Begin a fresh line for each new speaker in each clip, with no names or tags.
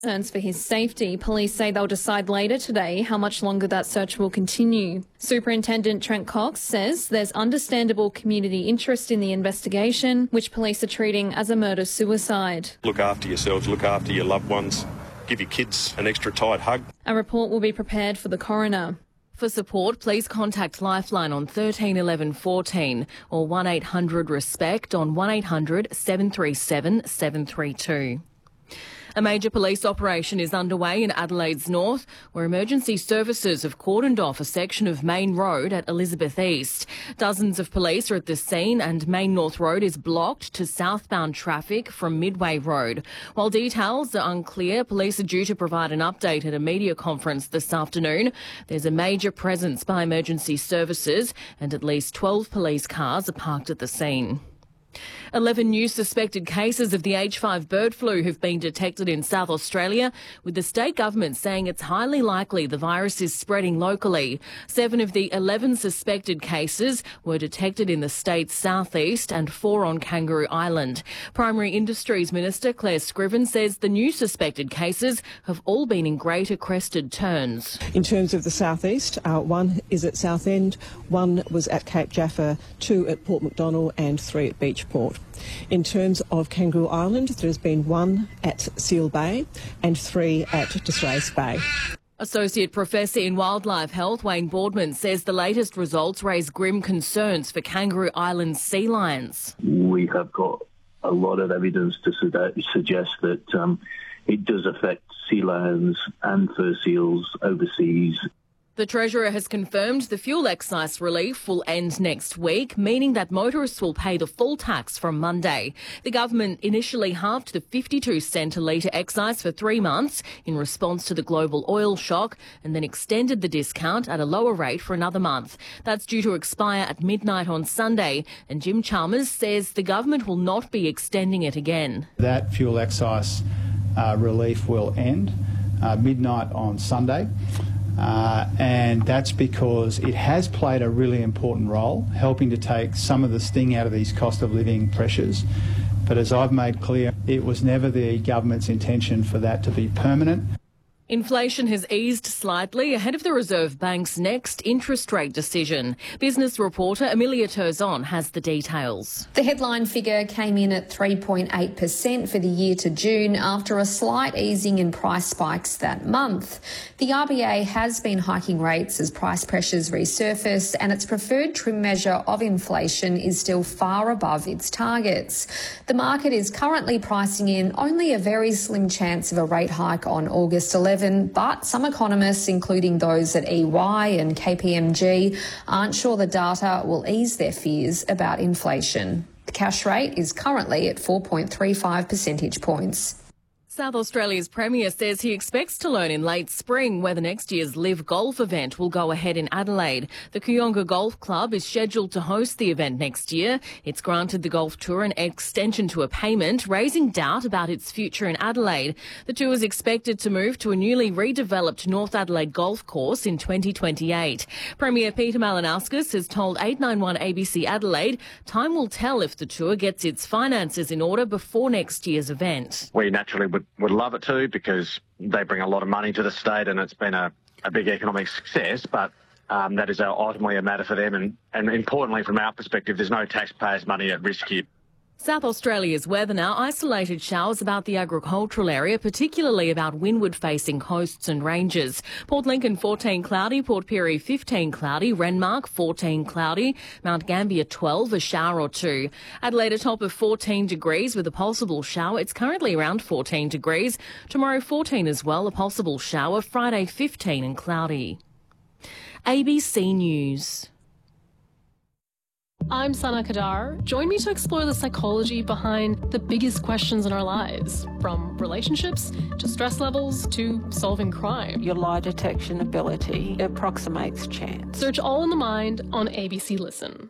Concerns for his safety. Police say they'll decide later today how much longer that search will continue. Superintendent Trent Cox says there's understandable community interest in the investigation, which police are treating as a murder-suicide.
Look after yourselves, look after your loved ones, give your kids an extra tight hug.
A report will be prepared for the coroner.
For support, please contact Lifeline on 13 11 14 or 1800 RESPECT on 1800 737 732. A major police operation is underway in Adelaide's north, where emergency services have cordoned off a section of Main Road at Elizabeth East. Dozens of police are at the scene and Main North Road is blocked to southbound traffic from Midway Road. While details are unclear, police are due to provide an update at a media conference this afternoon. There's a major presence by emergency services and at least 12 police cars are parked at the scene. 11 new suspected cases of the H5 bird flu have been detected in South Australia, with the state government saying it's highly likely the virus is spreading locally. 7 of the 11 suspected cases were detected in the state's southeast and 4 on Kangaroo Island. Primary Industries Minister Claire Scriven says the new suspected cases have all been in Greater Crested Terns.
In terms of the southeast, 1 is at Southend, 1 was at Cape Jaffa, 2 at Port Macdonnell and 3 at Beachport. In terms of Kangaroo Island, there's been 1 at Seal Bay and 3 at Disrace Bay.
Associate Professor in Wildlife Health Wayne Boardman says the latest results raise grim concerns for Kangaroo Island's sea lions.
We have got a lot of evidence to suggest that it does affect sea lions and fur seals overseas.
The Treasurer has confirmed the fuel excise relief will end next week, meaning that motorists will pay the full tax from Monday. The government initially halved the 52 cent a litre excise for 3 months in response to the global oil shock and then extended the discount at a lower rate for another month. That's due to expire at midnight on Sunday, and Jim Chalmers says the government will not be extending it again.
That fuel excise relief will end midnight on Sunday. And that's because it has played a really important role, helping to take some of the sting out of these cost of living pressures. But as I've made clear, it was never the government's intention for that to be permanent.
Inflation has eased slightly ahead of the Reserve Bank's next interest rate decision. Business reporter Amelia Terzon has the details.
The headline figure came in at 3.8% for the year to June after a slight easing in price spikes that month. The RBA has been hiking rates as price pressures resurface, and its preferred trim measure of inflation is still far above its targets. The market is currently pricing in only a very slim chance of a rate hike on August 11. But some economists, including those at EY and KPMG, aren't sure the data will ease their fears about inflation. The cash rate is currently at 4.35 percentage points.
South Australia's Premier says he expects to learn in late spring whether next year's Live Golf event will go ahead in Adelaide. The Kooyonga Golf Club is scheduled to host the event next year. It's granted the golf tour an extension to a payment, raising doubt about its future in Adelaide. The tour is expected to move to a newly redeveloped North Adelaide golf course in 2028. Premier Peter Malinauskas has told 891 ABC Adelaide time will tell if the tour gets its finances in order before next year's event.
We naturally would love it too, because they bring a lot of money to the state and it's been a big economic success, but that is ultimately a matter for them, and importantly from our perspective, there's no taxpayers' money at risk here.
South Australia's weather now. Isolated showers about the agricultural area, particularly about windward-facing coasts and ranges. Port Lincoln 14 cloudy, Port Pirie 15 cloudy, Renmark 14 cloudy, Mount Gambier 12, a shower or 2. Adelaide a top of 14 degrees with a possible shower. It's currently around 14 degrees. Tomorrow 14 as well, a possible shower. Friday 15 and cloudy. ABC News.
I'm Sana Kadar. Join me to explore the psychology behind the biggest questions in our lives, from relationships to stress levels to solving crime.
Your lie detection ability approximates chance.
Search All in the Mind on ABC Listen.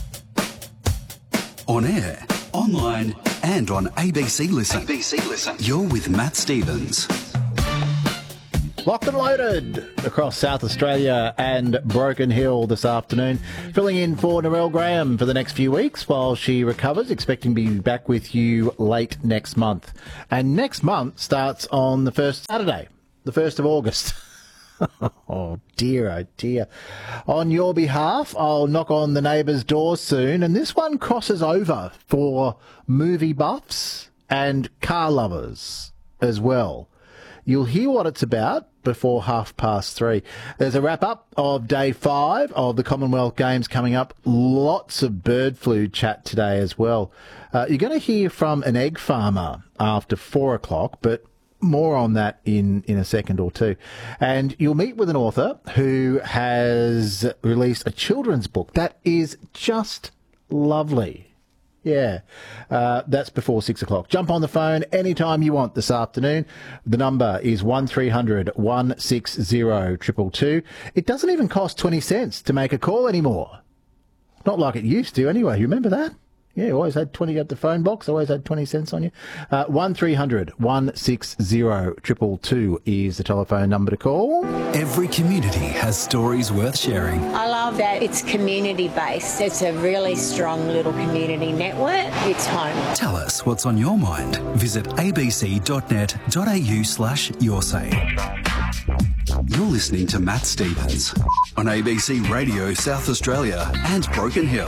On air, online and on ABC Listen. ABC Listen. You're with Matt Stevens.
Locked and loaded across South Australia and Broken Hill this afternoon. Filling in for Narelle Graham for the next few weeks while she recovers, expecting to be back with you late next month. And next month starts on the first Saturday, the 1st of August. Oh dear. On your behalf, I'll knock on the neighbours' doors soon, and this one crosses over for movie buffs and car lovers as well. You'll hear what it's about before 3:30. There's a wrap-up of Day 5 of the Commonwealth Games coming up. Lots of bird flu chat today as well. You're going to hear from an egg farmer after 4 o'clock, but more on that in a second or two. And you'll meet with an author who has released a children's book that is just lovely. Yeah, that's before 6 o'clock. Jump on the phone anytime you want this afternoon. The number is 1300 160 222. It doesn't even cost 20 cents to make a call anymore. Not like it used to anyway. You remember that? Yeah, you always had 20 at the phone box, always had 20 cents on you. 1300 160 222 is the telephone number to call.
Every community has stories worth sharing.
I love that it's community-based. It's a really strong little community network. It's home.
Tell us what's on your mind. Visit abc.net.au/yoursay. You're listening to Matt Stevens on ABC Radio South Australia and Broken Hill.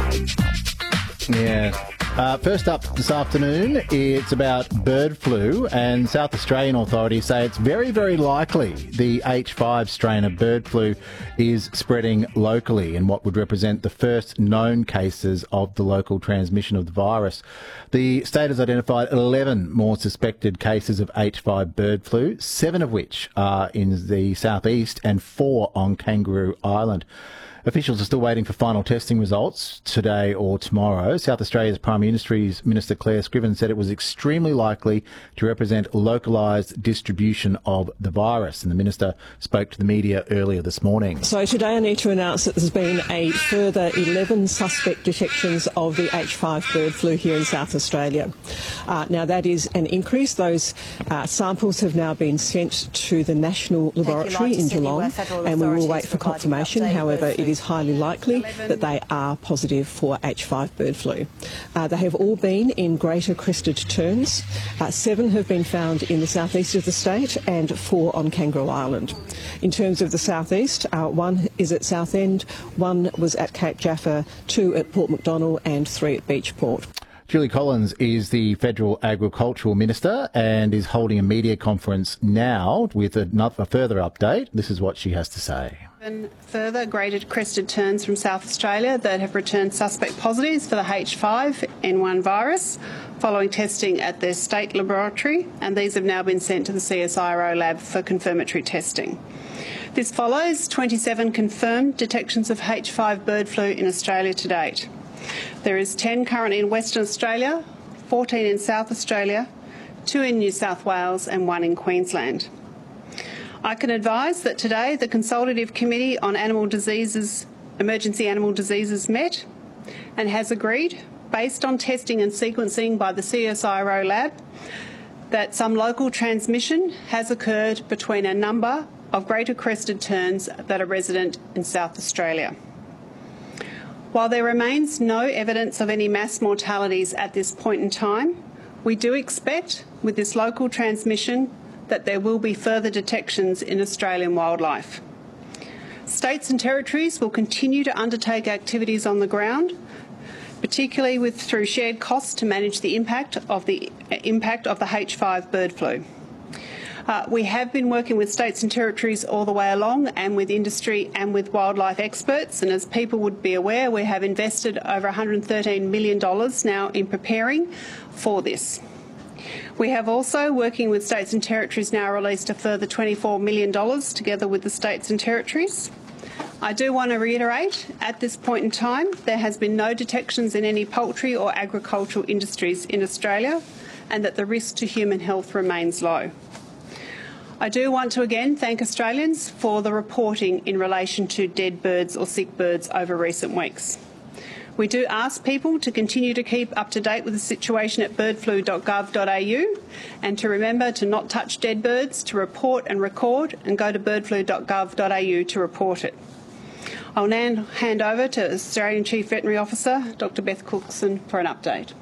Yeah. First up this afternoon, it's about bird flu, and South Australian authorities say it's very, very likely the H5 strain of bird flu is spreading locally in what would represent the first known cases of the local transmission of the virus. The state has identified 11 more suspected cases of H5 bird flu, 7 of which are in the southeast and 4 on Kangaroo Island. Officials are still waiting for final testing results today or tomorrow. South Australia's Prime Ministry's Minister Claire Scriven said it was extremely likely to represent localised distribution of the virus, and the Minister spoke to the media earlier this morning.
So today I need to announce that there's been a further 11 suspect detections of the H5 bird flu here in South Australia. Now that is an increase. Those samples have now been sent to the National Laboratory in Geelong, and we will wait for confirmation. However, it is highly likely that they are positive for H5 bird flu. They have all been in greater crested terns. 7 have been found in the southeast of the state and 4 on Kangaroo Island. In terms of the southeast, 1 is at Southend, 1 was at Cape Jaffa, 2 at Port Macdonnell and 3 at Beachport.
Julie Collins is the Federal Agricultural Minister and is holding a media conference now with a further update. This is what she has to say.
Further graded crested terns from South Australia that have returned suspect positives for the H5N1 virus following testing at their state laboratory, and these have now been sent to the CSIRO lab for confirmatory testing. This follows 27 confirmed detections of H5 bird flu in Australia to date. There is 10 currently in Western Australia, 14 in South Australia, 2 in New South Wales and 1 in Queensland. I can advise that today the Consultative Committee on Animal Diseases, Emergency Animal Diseases met and has agreed, based on testing and sequencing by the CSIRO lab, that some local transmission has occurred between a number of greater crested terns that are resident in South Australia. While there remains no evidence of any mass mortalities at this point in time, we do expect, with this local transmission, that there will be further detections in Australian wildlife. States and territories will continue to undertake activities on the ground, particularly through shared costs to manage the impact of the H5 bird flu. We have been working with states and territories all the way along, and with industry and with wildlife experts, and as people would be aware, we have invested over $113 million now in preparing for this. We have also, working with states and territories, now released a further $24 million together with the states and territories. I do want to reiterate, at this point in time, there has been no detections in any poultry or agricultural industries in Australia, and that the risk to human health remains low. I do want to again thank Australians for the reporting in relation to dead birds or sick birds over recent weeks. We do ask people to continue to keep up to date with the situation at birdflu.gov.au and to remember to not touch dead birds, to report and record, and go to birdflu.gov.au to report it. I'll now hand over to Australian Chief Veterinary Officer, Dr Beth Cookson, for an update.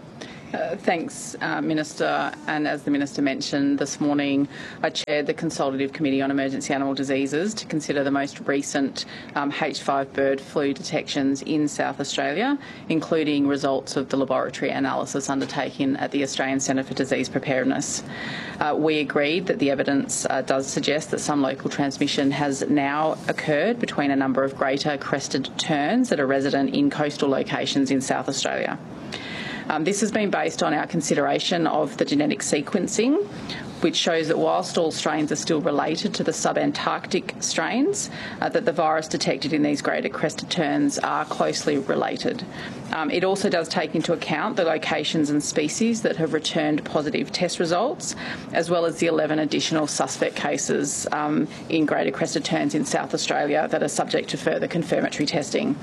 Thanks, Minister. And as the Minister mentioned this morning, I chaired the Consultative Committee on Emergency Animal Diseases to consider the most recent H5 bird flu detections in South Australia, including results of the laboratory analysis undertaken at the Australian Centre for Disease Preparedness. We agreed that the evidence does suggest that some local transmission has now occurred between a number of greater crested terns that are resident in coastal locations in South Australia. This has been based on our consideration of the genetic sequencing, which shows that whilst all strains are still related to the subantarctic strains, that the virus detected in these greater crested terns are closely related. It also does take into account the locations and species that have returned positive test results, as well as the 11 additional suspect cases in greater crested terns in South Australia that are subject to further confirmatory testing.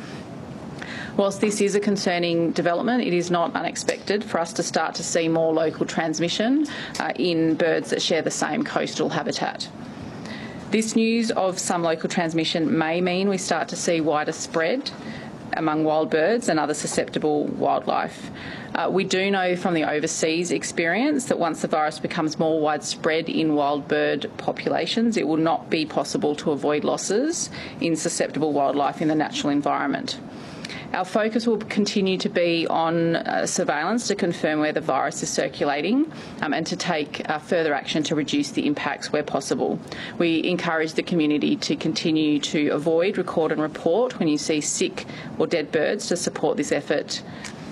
Whilst this is a concerning development, it is not unexpected for us to start to see more local transmission in birds that share the same coastal habitat. This news of some local transmission may mean we start to see wider spread among wild birds and other susceptible wildlife. We do know from the overseas experience that once the virus becomes more widespread in wild bird populations, it will not be possible to avoid losses in susceptible wildlife in the natural environment. Our focus will continue to be on surveillance to confirm where the virus is circulating and to take further action to reduce the impacts where possible. We encourage the community to continue to avoid, record and report when you see sick or dead birds to support this effort.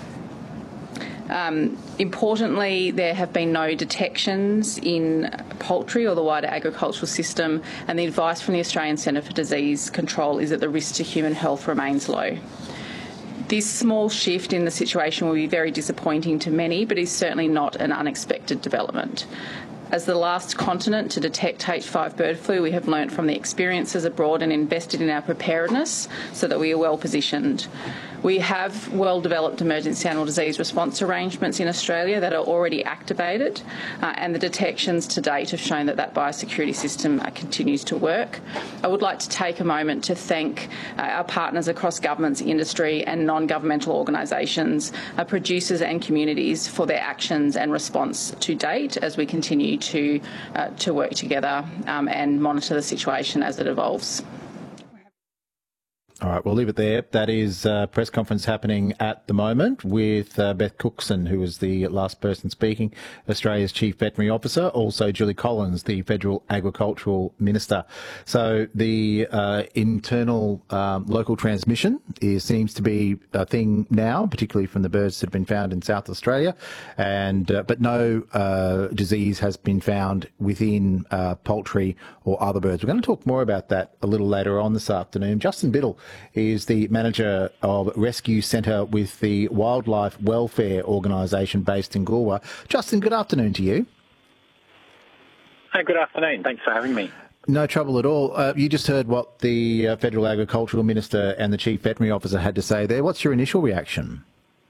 Importantly, there have been no detections in poultry or the wider agricultural system, and the advice from the Australian Centre for Disease Control is that the risk to human health remains low. This small shift in the situation will be very disappointing to many, but is certainly not an unexpected development. As the last continent to detect H5 bird flu, we have learnt from the experiences abroad and invested in our preparedness so that we are well positioned. We have well-developed emergency animal disease response arrangements in Australia that are already activated, and the detections to date have shown that that biosecurity system continues to work. I would like to take a moment to thank our partners across governments, industry and non-governmental organisations, producers and communities for their actions and response to date as we continue to work together and monitor the situation as it evolves.
All right, we'll leave it there. That is a press conference happening at the moment with Beth Cookson, who was the last person speaking, Australia's Chief Veterinary Officer, also Julie Collins, the Federal Agricultural Minister. So the internal local transmission seems to be a thing now, particularly from the birds that have been found in South Australia, and but no disease has been found within poultry or other birds. We're going to talk more about that a little later on this afternoon. Justin Biddle is the manager of Rescue Centre with the Wildlife Welfare Organisation based in Goolwa. Justin, good afternoon to you.
Hey, good afternoon. Thanks for having me.
No trouble at all. You just heard what the Federal Agricultural Minister and the Chief Veterinary Officer had to say there. What's your initial reaction?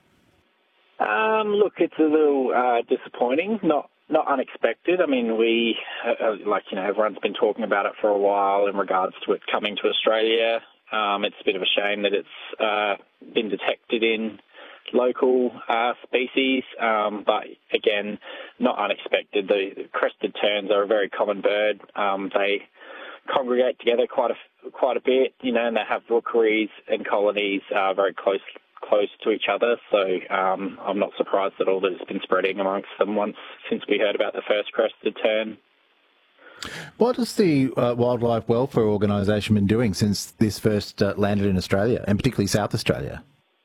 Look, it's a little disappointing, not unexpected. I mean, we, everyone's been talking about it for a while in regards to it coming to Australia. It's a bit of a shame that it's been detected in local species, but again, not unexpected. The crested terns are a very common bird. They congregate together quite a bit, and they have rookeries and colonies very close to each other. So I'm not surprised at all that it's been spreading amongst them since we heard about the first crested tern.
What has the Wildlife Welfare Organisation been doing since this first landed in Australia, and particularly South Australia?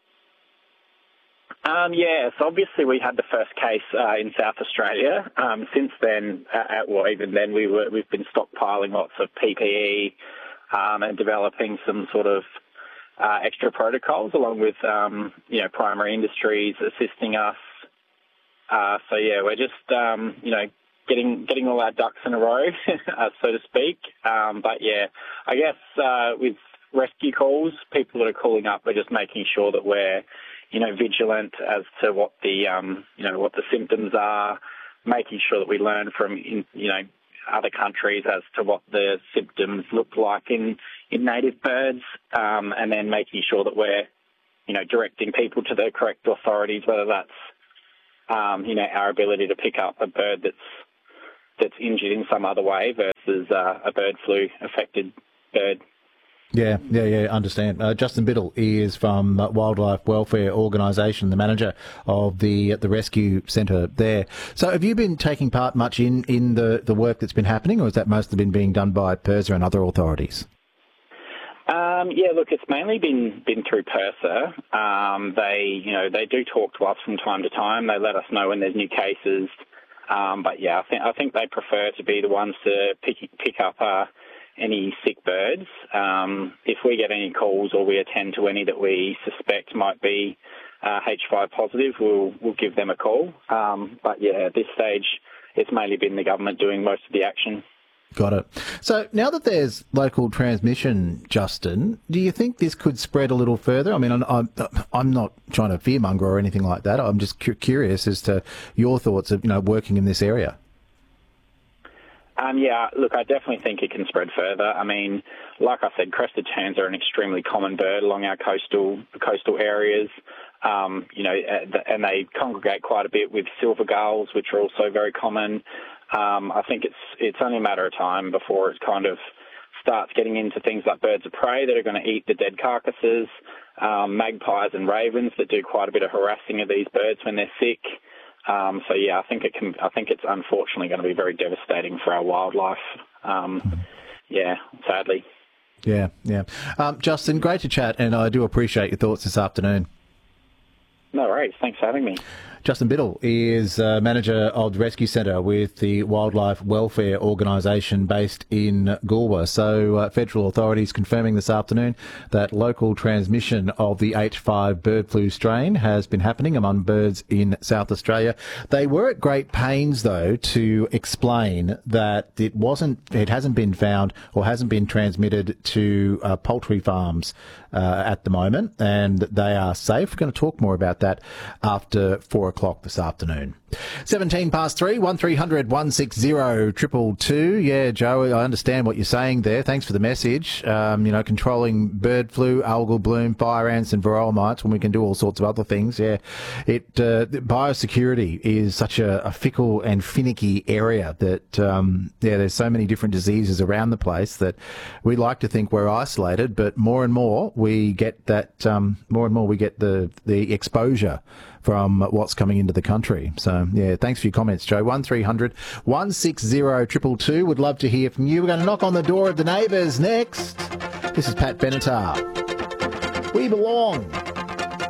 So obviously we had the first case in South Australia. Since then, even then, we've been stockpiling lots of PPE and developing some sort of extra protocols, along with primary industries assisting us. We're just getting all our ducks in a row, so to speak. I guess with rescue calls. People that are calling up, we're just making sure that we're, vigilant as to what the, what the symptoms are, making sure that we learn from, other countries as to what the symptoms look like in native birds, and then making sure that we're, directing people to the correct authorities, whether that's, our ability to pick up a bird that's injured in some other way versus a bird flu affected bird.
Yeah, understand. Justin Biddle is from Wildlife Welfare Organisation, the manager of the rescue centre there. So have you been taking part much in the work that's been happening, or has that mostly been being done by PIRSA and other authorities?
Look, it's mainly been through PIRSA. They do talk to us from time to time. They let us know when there's new cases. I think they prefer to be the ones to pick up any sick birds. If we get any calls or we attend to any that we suspect might be H5 positive, we'll give them a call. At this stage, it's mainly been the government doing most of the action.
Got it. So now that there's local transmission, Justin, do you think this could spread a little further? I mean, I'm not trying to fearmonger or anything like that. I'm just curious as to your thoughts of working in this area.
Look, I definitely think it can spread further. I mean, like I said, crested terns are an extremely common bird along our coastal areas, and they congregate quite a bit with silver gulls, which are also very common. I think it's only a matter of time before it kind of starts getting into things like birds of prey that are going to eat the dead carcasses, magpies and ravens that do quite a bit of harassing of these birds when they're sick. I think it's unfortunately going to be very devastating for our wildlife. Sadly.
Yeah. Justin, great to chat, and I do appreciate your thoughts this afternoon.
No worries. Thanks for having me.
Justin Biddle is manager of the Rescue Centre with the Wildlife Welfare Organisation based in Goolwa. So federal authorities confirming this afternoon that local transmission of the H5 bird flu strain has been happening among birds in South Australia. They were at great pains, though, to explain that it hasn't been found or hasn't been transmitted to poultry farms at the moment, and they are safe. We're going to talk more about that after 4 o'clock this afternoon. 17 past 3, 1300 160 222. Yeah, Joe, I understand what you're saying there. Thanks for the message. Controlling bird flu, algal bloom, fire ants and varroa mites when we can do all sorts of other things. Yeah, biosecurity is such a fickle and finicky area that, there's so many different diseases around the place that we like to think we're isolated, but more and more we get that, the exposure from what's coming into the country. So, thanks for your comments, Joe. 1300 160 222. Would love to hear from you. We're going to knock on the door of the neighbours next. This is Pat Benatar. We belong.